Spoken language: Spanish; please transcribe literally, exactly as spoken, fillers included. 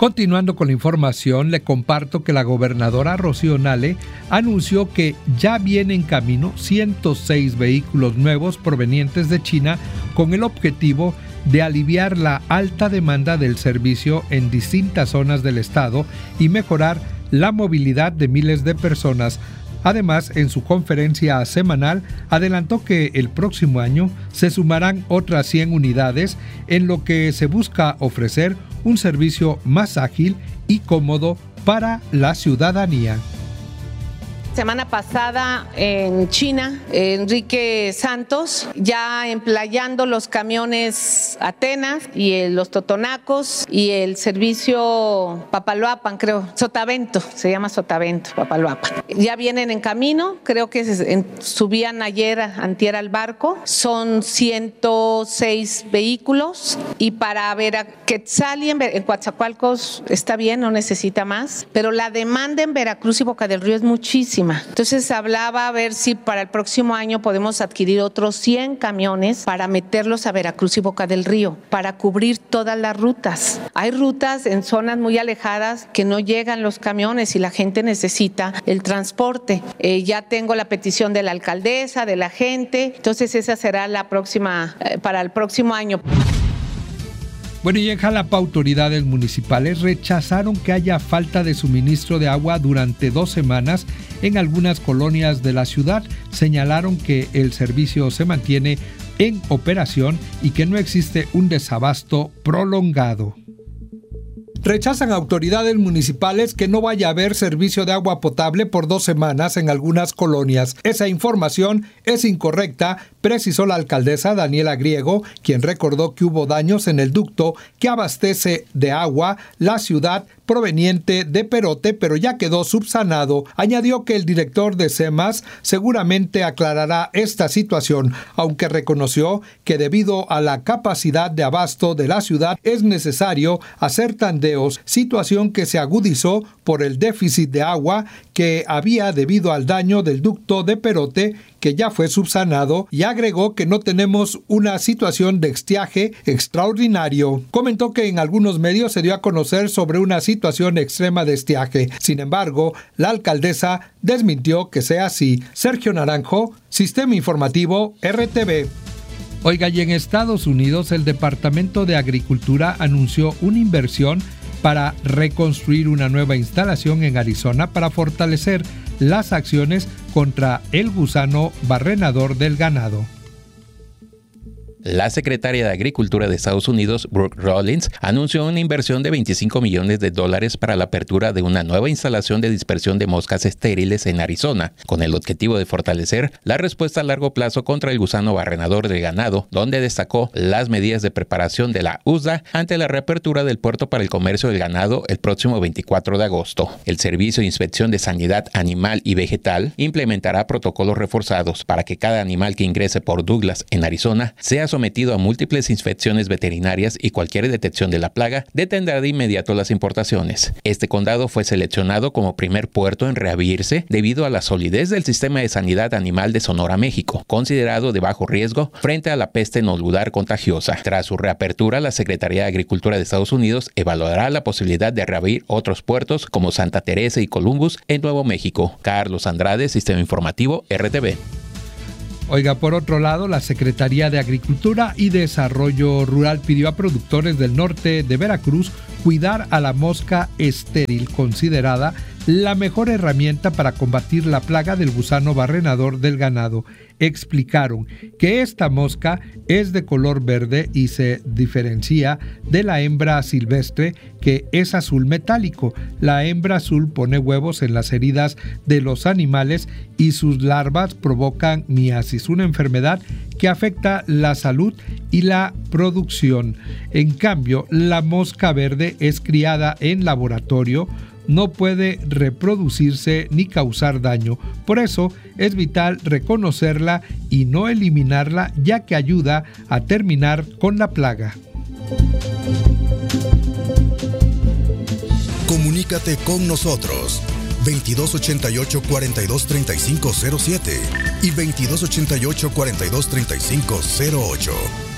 Continuando con la información, le comparto que la gobernadora Rocío Nale anunció que ya vienen en camino ciento seis vehículos nuevos provenientes de China con el objetivo de aliviar la alta demanda del servicio en distintas zonas del estado y mejorar la movilidad de miles de personas. Además, en su conferencia semanal, adelantó que el próximo año se sumarán otras cien unidades, en lo que se busca ofrecer un servicio más ágil y cómodo para la ciudadanía. Semana pasada en China, Enrique Santos ya emplayando los camiones Atenas y el, los Totonacos y el servicio Papaloapan, creo, Sotavento, se llama Sotavento, Papaloapan. Ya vienen en camino, creo que en, subían ayer, antier al barco, son ciento seis vehículos y para Veraquetzal y en, en Coatzacoalcos está bien, no necesita más, pero la demanda en Veracruz y Boca del Río es muchísima. Entonces hablaba a ver si para el próximo año podemos adquirir otros cien camiones para meterlos a Veracruz y Boca del Río, para cubrir todas las rutas. Hay rutas en zonas muy alejadas que no llegan los camiones y la gente necesita el transporte. Eh, ya tengo la petición de la alcaldesa, de la gente, entonces esa será la próxima, eh, para el próximo año. Bueno, y en Jalapa, autoridades municipales rechazaron que haya falta de suministro de agua durante dos semanas en algunas colonias de la ciudad. Señalaron que el servicio se mantiene en operación y que no existe un desabasto prolongado. Rechazan autoridades municipales que no vaya a haber servicio de agua potable por dos semanas en algunas colonias. Esa información es incorrecta, precisó la alcaldesa Daniela Griego, quien recordó que hubo daños en el ducto que abastece de agua la ciudad proveniente de Perote, pero ya quedó subsanado. Añadió que el director de SEMAS seguramente aclarará esta situación, aunque reconoció que debido a la capacidad de abasto de la ciudad es necesario hacer tandeos, situación que se agudizó por el déficit de agua que había debido al daño del ducto de Perote, que ya fue subsanado, y agregó que no tenemos una situación de estiaje extraordinario. Comentó que en algunos medios se dio a conocer sobre una situación extrema de estiaje. Sin embargo, la alcaldesa desmintió que sea así. Sergio Naranjo, Sistema Informativo R T V. Oiga, y en Estados Unidos el Departamento de Agricultura anunció una inversión para reconstruir una nueva instalación en Arizona para fortalecer las acciones contra el gusano barrenador del ganado. La secretaria de Agricultura de Estados Unidos, Brooke Rollins, anunció una inversión de veinticinco millones de dólares para la apertura de una nueva instalación de dispersión de moscas estériles en Arizona, con el objetivo de fortalecer la respuesta a largo plazo contra el gusano barrenador del ganado, donde destacó las medidas de preparación de la U S D A ante la reapertura del puerto para el comercio del ganado el próximo veinticuatro de agosto. El Servicio de Inspección de Sanidad Animal y Vegetal implementará protocolos reforzados para que cada animal que ingrese por Douglas en Arizona sea sometido a múltiples inspecciones veterinarias y cualquier detección de la plaga detendrá de inmediato las importaciones. Este condado fue seleccionado como primer puerto en reabrirse debido a la solidez del sistema de sanidad animal de Sonora, México, considerado de bajo riesgo frente a la peste nodular contagiosa. Tras su reapertura, la Secretaría de Agricultura de Estados Unidos evaluará la posibilidad de reabrir otros puertos como Santa Teresa y Columbus en Nuevo México. Carlos Andrade, Sistema Informativo R T V. Oiga, por otro lado, la Secretaría de Agricultura y Desarrollo Rural pidió a productores del norte de Veracruz cuidar a la mosca estéril, considerada la mejor herramienta para combatir la plaga del gusano barrenador del ganado. Explicaron que esta mosca es de color verde y se diferencia de la hembra silvestre, que es azul metálico. La hembra azul pone huevos en las heridas de los animales y sus larvas provocan miasis, una enfermedad que afecta la salud y la producción. En cambio, la mosca verde es criada en laboratorio, no puede reproducirse ni causar daño. Por eso es vital reconocerla y no eliminarla, ya que ayuda a terminar con la plaga. Comunícate con nosotros veintidós ochenta y ocho, cuarenta y dos, treinta y cinco cero siete y veintidós ochenta y ocho, cuarenta y dos, treinta y cinco cero ocho.